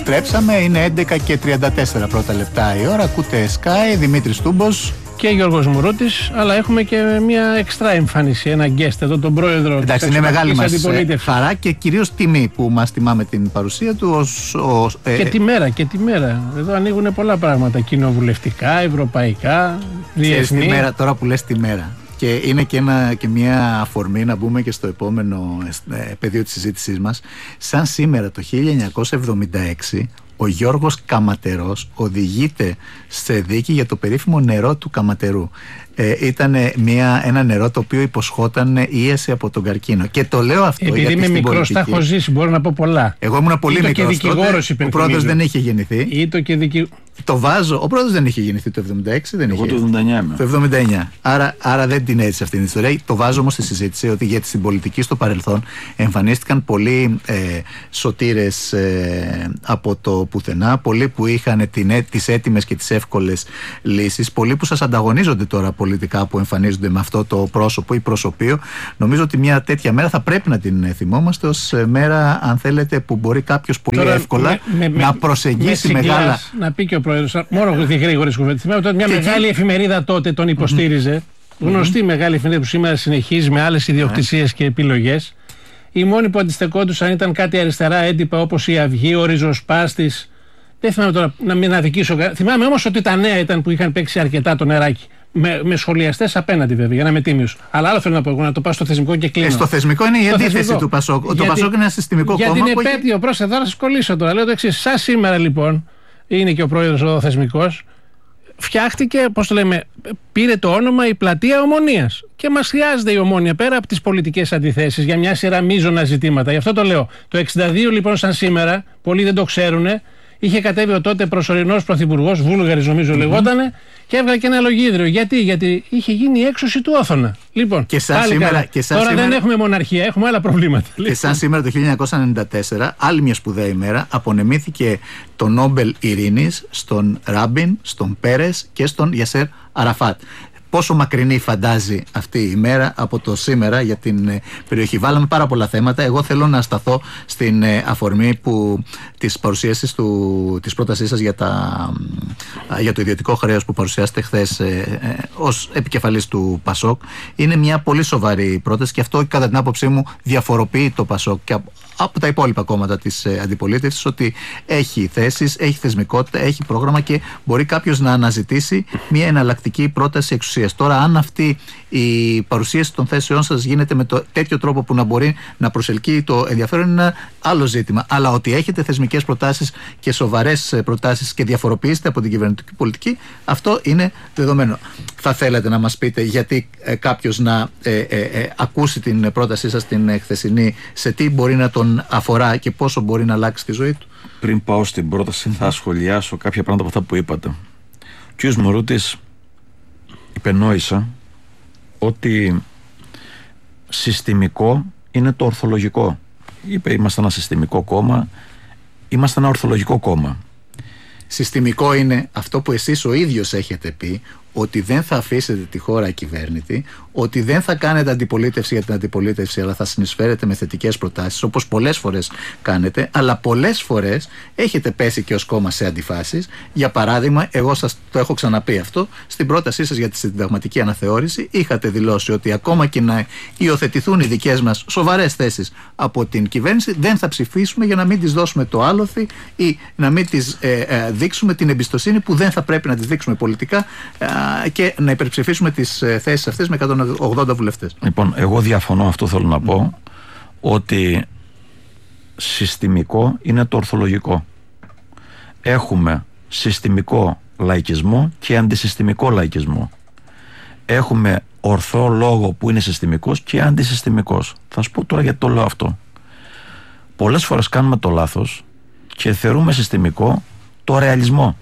Επιστρέψαμε, είναι 11 και 34 πρώτα λεπτά η ώρα. Ακούτε Sky, Δημήτρης Τούμπος και Γιώργος Μουρούτης, αλλά έχουμε και μια εξτρά εμφάνιση, ένα guest εδώ, τον πρόεδρο. Εντάξει, είναι μεγάλη μας χαρά και κυρίως τιμή που μας τιμάμε την παρουσία του και τη μέρα. Εδώ ανοίγουν πολλά πράγματα, κοινοβουλευτικά, ευρωπαϊκά, διεθνή. Τώρα που λες τη μέρα. Και είναι και μια αφορμή να μπούμε και στο επόμενο πεδίο της συζήτησής μας. Σαν σήμερα το 1976 ο Γιώργος Καματερός οδηγείται σε δίκη για το περίφημο νερό του Καματερού. Ήταν ένα νερό το οποίο υποσχόταν ίαση από τον καρκίνο. Και το λέω αυτό επειδή είμαι μικρός, τα έχω ζήσει, μπορώ να πω πολλά. Εγώ ήμουν πολύ μικρός τότε, ο πρόεδρος δεν είχε γεννηθεί. Το βάζω, ο πρόεδρος δεν είχε γεννηθεί το 76, δεν εγώ είχε. Το 79. Το 79. Άρα δεν την έζησε αυτή την ιστορία. Το βάζω όμως στη συζήτηση ότι γιατί στην πολιτική στο παρελθόν εμφανίστηκαν πολλοί σωτήρες από το πουθενά, πολλοί που είχαν τις έτοιμες και τις εύκολες λύσεις, πολλοί που σας ανταγωνίζονται τώρα πολιτικά, που εμφανίζονται με αυτό το πρόσωπο ή προσωπείο. Νομίζω ότι μια τέτοια μέρα θα πρέπει να την θυμόμαστε ως μέρα, αν θέλετε, που μπορεί κάποιος πολύ τώρα, εύκολα να προσεγγίσει μεγάλα. Να πει και ο πρόεδρος, μόνο τη γρήγορη κουβέντα. Θυμάμαι ότι μια μεγάλη εφημερίδα τότε τον υποστήριζε. Γνωστή μεγάλη εφημερίδα που σήμερα συνεχίζει με άλλες ιδιοκτησίες και επιλογές. Οι μόνοι που αντιστεκόντουσαν ήταν κάτι αριστερά έντυπα όπως η Αυγή, ο Ριζοσπάστης. Δεν θυμάμαι τώρα να μην αδικήσω. Θυμάμαι όμως ότι τα νέα ήταν που είχαν παίξει αρκετά το νεράκι. Με σχολιαστές απέναντι βέβαια, για να είμαι τίμιος. Αλλά άλλο θέλω να πω εγώ, να το πάω στο θεσμικό και κλείνω. Στο θεσμικό είναι η αντίθεση του Πασόκ. Το Πασόκ είναι ένα συστημικό κόμμα. Για την επέτειο, πρόσεχε, θα σας κολλήσω τώρα. Λέω το εξής. Σαν σήμερα λοιπόν, είναι και ο πρόεδρος εδώ θεσμικός, φτιάχτηκε, πώς το λέμε, πήρε το όνομα η Πλατεία Ομονίας. Και μας χρειάζεται η Ομόνια πέρα από τις πολιτικές αντιθέσεις για μια σειρά μείζωνα ζητήματα. Γι' αυτό το λέω. Το 62 λοιπόν, σαν σήμερα, πολλοί δεν το ξέρουν, είχε κατέβει ο τότε προσωρινός πρωθυπουργός, Βούλγαρης νομίζω λεγότανε, και έβγαλε και ένα λογίδριο. Γιατί είχε γίνει η έξωση του Όθωνα. Λοιπόν, και σαν σήμερα, τώρα δεν έχουμε μοναρχία, έχουμε άλλα προβλήματα. Και σαν σήμερα το 1994, άλλη μια σπουδαία ημέρα, απονεμήθηκε το Νόμπελ Ειρήνης στον Ράμπιν, στον Πέρες και στον Γιασέρ Αραφάτ. Πόσο μακρινή φαντάζει αυτή η μέρα από το σήμερα για την περιοχή. Βάλαμε πάρα πολλά θέματα. Εγώ θέλω να σταθώ στην αφορμή της παρουσίασης της πρότασής σας για το ιδιωτικό χρέος που παρουσιάσετε χθες ως επικεφαλής του Πασόκ. Είναι μια πολύ σοβαρή πρόταση και αυτό, κατά την άποψή μου, διαφοροποιεί το Πασόκ και από τα υπόλοιπα κόμματα της αντιπολίτευσης, ότι έχει θέσεις, έχει θεσμικότητα, έχει πρόγραμμα και μπορεί κάποιος να αναζητήσει μια εναλλακτική πρόταση εξουσίας. Τώρα, αν αυτή η παρουσίαση των θέσεών σας γίνεται με τέτοιο τρόπο που να μπορεί να προσελκύει το ενδιαφέρον, είναι ένα άλλο ζήτημα. Αλλά ότι έχετε θεσμικές προτάσεις και σοβαρές προτάσεις και διαφοροποιήσετε από την κυβερνητική πολιτική, αυτό είναι δεδομένο. Θα θέλετε να μας πείτε γιατί κάποιος να ακούσει την πρότασή σας την χθεσινή, σε τι μπορεί να τον αφορά και πόσο μπορεί να αλλάξει τη ζωή του? Πριν πάω στην πρόταση, θα σχολιάσω κάποια πράγματα από αυτά που είπατε. Ο κ. Μουρούτης υπενόησα ότι συστημικό είναι το ορθολογικό. Είπε, είμαστε ένα συστημικό κόμμα, είμαστε ένα ορθολογικό κόμμα. Συστημικό είναι αυτό που εσείς ο ίδιος έχετε πει, ότι δεν θα αφήσετε τη χώρα ακυβέρνητη, ότι δεν θα κάνετε αντιπολίτευση για την αντιπολίτευση, αλλά θα συνεισφέρετε με θετικές προτάσεις, όπως πολλές φορές κάνετε, αλλά πολλές φορές έχετε πέσει και ως κόμμα σε αντιφάσεις. Για παράδειγμα, εγώ σας το έχω ξαναπεί αυτό, στην πρότασή σας για τη συνταγματική αναθεώρηση είχατε δηλώσει ότι ακόμα και να υιοθετηθούν οι δικές μας σοβαρές θέσεις από την κυβέρνηση, δεν θα ψηφίσουμε για να μην τις δώσουμε το άλοθη ή να μην τις δείξουμε την εμπιστοσύνη που δεν θα πρέπει να τις δείξουμε πολιτικά και να υπερψηφίσουμε τις θέσεις αυτές με 180 βουλευτές. Λοιπόν, εγώ διαφωνώ, αυτό θέλω να πω, ότι συστημικό είναι το ορθολογικό. Έχουμε συστημικό λαϊκισμό και αντισυστημικό λαϊκισμό. Έχουμε ορθό λόγο που είναι συστημικός και αντισυστημικός. Θα σου πω τώρα γιατί το λέω αυτό. Πολλές φορές κάνουμε το λάθος και θεωρούμε συστημικό το ρεαλισμό,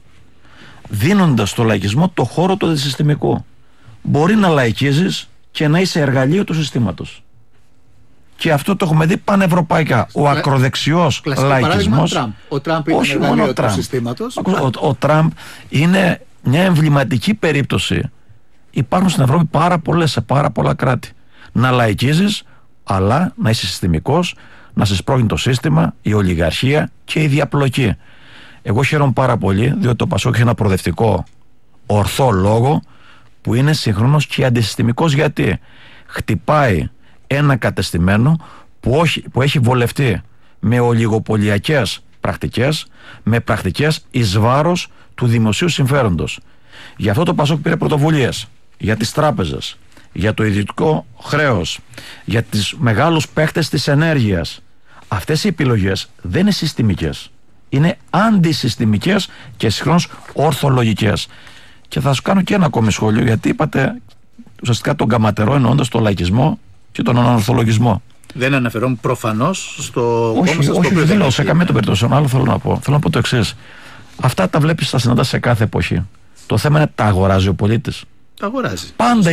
δίνοντας στο λαϊκισμό το χώρο του αντισυστημικού. Μπορεί να λαϊκίζεις και να είσαι εργαλείο του συστήματος. Και αυτό το έχουμε δει πανευρωπαϊκά. Ο ακροδεξιός λαϊκισμός. Ο Τραμπ είναι εργαλείο του συστήματος. Ο Τραμπ είναι μια εμβληματική περίπτωση. Υπάρχουν στην Ευρώπη σε πάρα πολλά κράτη. Να λαϊκίζεις, αλλά να είσαι συστημικός, να συσπρώχνει το σύστημα, η ολιγαρχία και η διαπλοκή. Εγώ χαίρομαι πάρα πολύ, διότι το Πασόκ έχει ένα προοδευτικό ορθό λόγο που είναι συγχρόνως και αντισυστημικός, γιατί χτυπάει ένα κατεστημένο που έχει βολευτεί με ολιγοπολιακές πρακτικές, με πρακτικές εις βάρος του δημοσίου συμφέροντος. Γι' αυτό το Πασόκ πήρε πρωτοβουλίες για τις τράπεζες, για το ιδιωτικό χρέος, για τις μεγάλους παίχτες της ενέργειας. Αυτές οι επιλογές δεν είναι συστημικές, είναι αντισυστημικές και συγχρόνως ορθολογικές. Και θα σου κάνω και ένα ακόμη σχόλιο, γιατί είπατε ουσιαστικά τον καματερό εννοώντας τον λαϊκισμό και τον ανορθολογισμό. Δεν αναφερόμουν προφανώς στο κόμμα σας. Όχι, δεν λέω σε καμία των περιπτώσεων. Άλλο θέλω να πω. Θέλω να πω το εξής. Αυτά τα βλέπεις, τα συναντάς σε κάθε εποχή. Το θέμα είναι, τα αγοράζει ο πολίτης. Τα αγοράζει.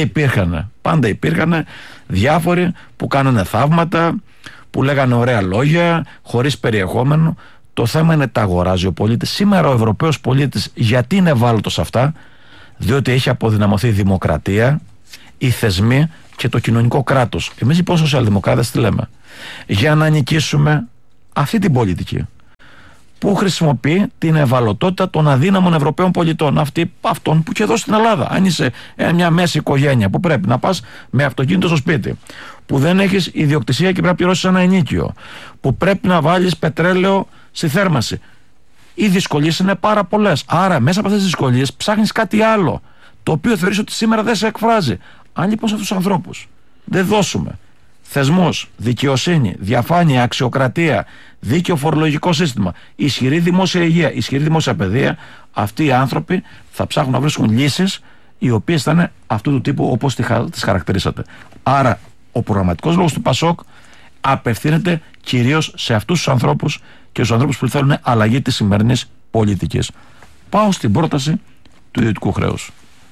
Πάντα υπήρχαν διάφοροι που κάνανε θαύματα, που λέγανε ωραία λόγια, χωρίς περιεχόμενο. Το θέμα είναι, τα αγοράζει ο πολίτης. Σήμερα ο Ευρωπαίος πολίτης γιατί είναι ευάλωτος σε αυτά? Διότι έχει αποδυναμωθεί η δημοκρατία, οι θεσμοί και το κοινωνικό κράτος. Εμείς λοιπόν σοσιαλδημοκράτες τι λέμε? Για να νικήσουμε αυτή την πολιτική που χρησιμοποιεί την ευαλωτότητα των αδύναμων Ευρωπαίων πολιτών, αυτών που και εδώ στην Ελλάδα. Αν είσαι μια μέση οικογένεια που πρέπει να πας με αυτοκίνητο στο σπίτι, που δεν έχεις ιδιοκτησία και πρέπει να πληρώσεις ένα ενίκιο, που πρέπει να βάλεις πετρέλαιο στη θέρμανση, οι δυσκολίες είναι πάρα πολλές. Άρα μέσα από αυτές τις δυσκολίες ψάχνεις κάτι άλλο, το οποίο θεωρείς ότι σήμερα δεν σε εκφράζει. Αν λοιπόν σε αυτούς τους ανθρώπους δεν δώσουμε θεσμούς, δικαιοσύνη, διαφάνεια, αξιοκρατία, δίκαιο φορολογικό σύστημα, ισχυρή δημόσια υγεία, ισχυρή δημόσια παιδεία, αυτοί οι άνθρωποι θα ψάχνουν να βρίσκουν λύσεις οι οποίες θα είναι αυτού του τύπου όπως τις χαρακτηρίσατε. Άρα ο προγραμματικός λόγος του Πασόκ απευθύνεται κυρίως σε αυτούς τους ανθρώπους και στους ανθρώπους που θέλουν αλλαγή της σημερινής πολιτικής. Πάω στην πρόταση του ιδιωτικού χρέους.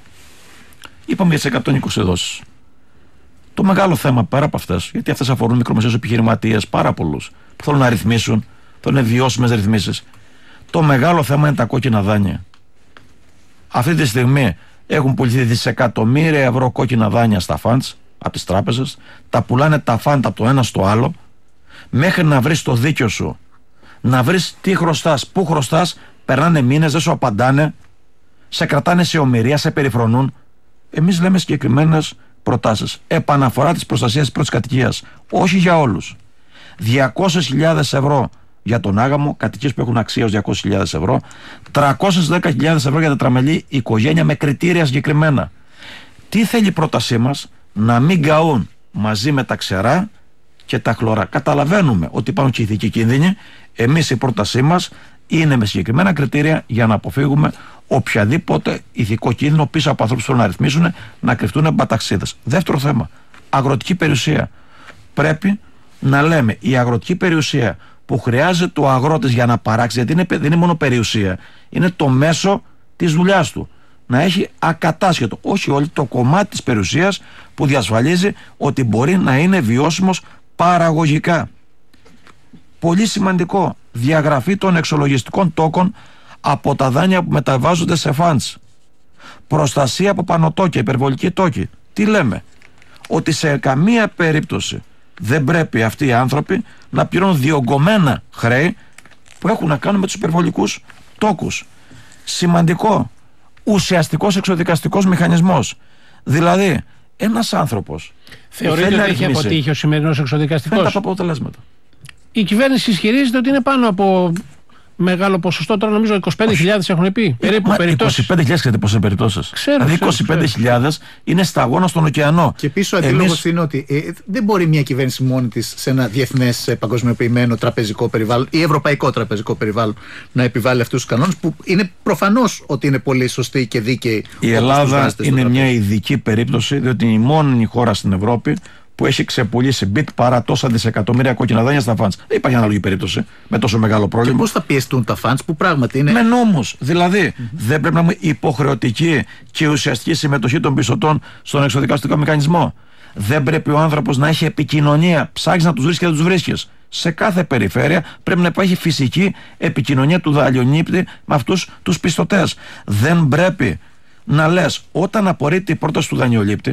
Είπαμε για τις 120 δόσεις. Το μεγάλο θέμα πέρα από αυτές, γιατί αυτές αφορούν μικρομεσαίους επιχειρηματίες, πάρα πολλούς που θέλουν να ρυθμίσουν, θέλουν βιώσιμες ρυθμίσεις. Το μεγάλο θέμα είναι τα κόκκινα δάνεια. Αυτή τη στιγμή έχουν πουληθεί δισεκατομμύρια ευρώ κόκκινα δάνεια στα funds από τις τράπεζες, τα πουλάνε τα fund από το ένα στο άλλο, μέχρι να βρεις το δίκιο σου, να βρεις τι χρωστάς, πού χρωστάς, περνάνε μήνες, δεν σου απαντάνε, σε κρατάνε σε ομηρία, σε περιφρονούν. Εμείς λέμε συγκεκριμένες προτάσεις. Επαναφορά της προστασίας της πρώτης κατοικίας. Όχι για όλους. 200.000 ευρώ για τον άγαμο, κατοικίες που έχουν αξία ως 200.000 ευρώ. 310.000 ευρώ για τετραμελή οικογένεια με κριτήρια συγκεκριμένα. Τι θέλει η πρότασή μας? Να μην καούν μαζί με τα ξερά και τα χλωρά. Καταλαβαίνουμε ότι υπάρχουν και ηθικοί κίνδυνοι. Εμείς η πρότασή μας είναι με συγκεκριμένα κριτήρια για να αποφύγουμε οποιαδήποτε ηθικό κίνδυνο πίσω από ανθρώπους που θέλουν να ρυθμίσουν, να κρυφτούν μπαταξίδες. Δεύτερο θέμα, αγροτική περιουσία. Πρέπει να λέμε η αγροτική περιουσία που χρειάζεται ο αγρότης για να παράξει, γιατί δεν είναι μόνο περιουσία, είναι το μέσο της δουλειάς του. Να έχει ακατάσχετο, όχι όλη, το κομμάτι της περιουσίας που διασφαλίζει ότι μπορεί να είναι βιώσιμος παραγωγικά. Πολύ σημαντικό, διαγραφή των εξολογιστικών τόκων από τα δάνεια που μεταβάζονται σε funds. Προστασία από πανωτόκια, υπερβολική τόκη. Τι λέμε? Ότι σε καμία περίπτωση δεν πρέπει αυτοί οι άνθρωποι να πληρώνουν διωγγωμένα χρέη που έχουν να κάνουν με τους υπερβολικούς τόκους. Σημαντικό, ουσιαστικός εξοδικαστικός μηχανισμός. Δηλαδή, ένας άνθρωπος θεωρείται ότι έχει αποτύχει ο σημερινός εξοδικαστικός? Φαίνεται από αποτελέσματα. Η κυβέρνηση ισχυρίζεται ότι είναι πάνω από μεγάλο ποσοστό. Τώρα νομίζω 25.000 έχουν πει. Περίπου περιπτώσεις. 25.000 ξέρετε πόσες περιπτώσεις? Δηλαδή 25.000 είναι σταγόνα στον ωκεανό. Και πίσω ο αντίλογος είναι ότι δεν μπορεί μια κυβέρνηση μόνη της σε ένα διεθνές παγκοσμιοποιημένο τραπεζικό περιβάλλον ή ευρωπαϊκό τραπεζικό περιβάλλον να επιβάλλει αυτούς τους κανόνες που είναι προφανώς ότι είναι πολύ σωστοί και δίκαιοι. Η Ελλάδα είναι μια ειδική περίπτωση, διότι είναι η μόνη χώρα στην Ευρώπη που έχει ξεπουλήσει μπιτ παρά τόσα δισεκατομμύρια κόκκινα δάνεια στα funds. Δεν υπάρχει ανάλογη περίπτωση με τόσο μεγάλο πρόβλημα. Και πώς θα πιεστούν τα funds που πράγματι είναι? Με νόμους. Δηλαδή, δεν πρέπει να έχουμε υποχρεωτική και ουσιαστική συμμετοχή των πιστωτών στον εξοδικαστικό μηχανισμό. Δεν πρέπει ο άνθρωπος να έχει επικοινωνία. Ψάχνεις να τους βρίσκεις και δεν τους βρίσκεις. Σε κάθε περιφέρεια πρέπει να υπάρχει φυσική επικοινωνία του δανειονύπτη με αυτούς τους πιστωτές. Δεν πρέπει να λες όταν απορρίπτει η πρόταση του δανειολήπτη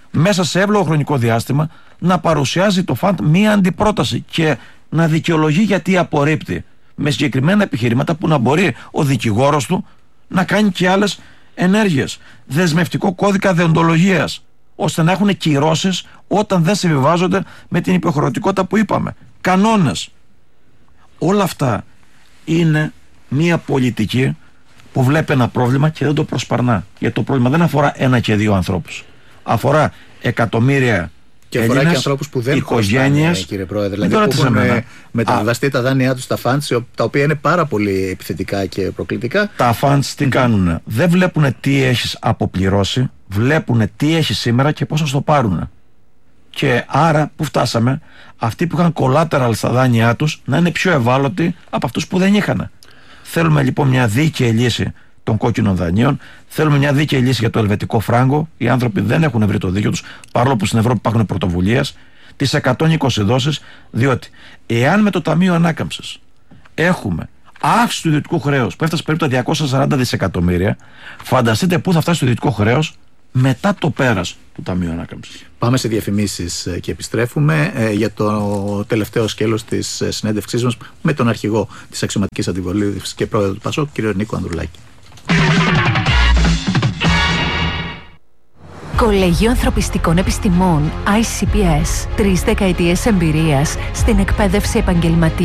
μέσα σε εύλογο χρονικό διάστημα να παρουσιάζει το φαντ μία αντιπρόταση και να δικαιολογεί γιατί απορρίπτει, με συγκεκριμένα επιχειρήματα που να μπορεί ο δικηγόρος του να κάνει και άλλες ενέργειες. Δεσμευτικό κώδικα δεοντολογίας, ώστε να έχουν κυρώσεις όταν δεν συμβιβάζονται με την υποχρεωτικότητα που είπαμε. Κανόνες. Όλα αυτά είναι μία πολιτική που βλέπει ένα πρόβλημα και δεν το προσπαρνά. Γιατί το πρόβλημα δεν αφορά ένα και δύο ανθρώπους. Αφορά εκατομμύρια και αφορά Έλληνες, και ανθρώπους που δεν οικογένειες. Κύριε Πρόεδρε, δηλαδή που έχουν μεταβιβαστεί τα δάνειά τους στα funds, τα οποία είναι πάρα πολύ επιθετικά και προκλητικά. Τα funds τι κάνουνε? Δεν βλέπουν τι έχεις αποπληρώσει, βλέπουν τι έχεις σήμερα και πώς θα το πάρουν. Και άρα που φτάσαμε, αυτοί που είχαν collateral στα δάνειά τους να είναι πιο ευάλωτοι από αυτούς που δεν είχαν. Θέλουμε λοιπόν μια δίκαιη λύση των κόκκινων δανείων. Θέλουμε μια δίκαιη λύση για το ελβετικό φράγκο. Οι άνθρωποι δεν έχουν βρει το δίκιο τους, παρόλο που στην Ευρώπη υπάρχουν πρωτοβουλίες. Τις 120 δόσεις, διότι εάν με το Ταμείο Ανάκαμψης έχουμε αύξηση του ιδιωτικού χρέους που έφτασε περίπου τα 240 δισεκατομμύρια, φανταστείτε πού θα φτάσει το ιδιωτικό χρέος μετά το πέρας του Ταμείου Ανάκαμψης. Πάμε σε διαφημίσεις και επιστρέφουμε για το τελευταίο σκέλος της συνέντευξής μας με τον αρχηγό της αξιωματικής αντιβολής και πρόεδρο του ΠΑΣΟΚ, κύριο Νίκο Ανδρουλάκη. Κολέγιο Ανθρωπιστικών Επιστημών ICPS. 3 δεκαετίες εμπειρίας στην εκπαίδευση επαγγελματίας.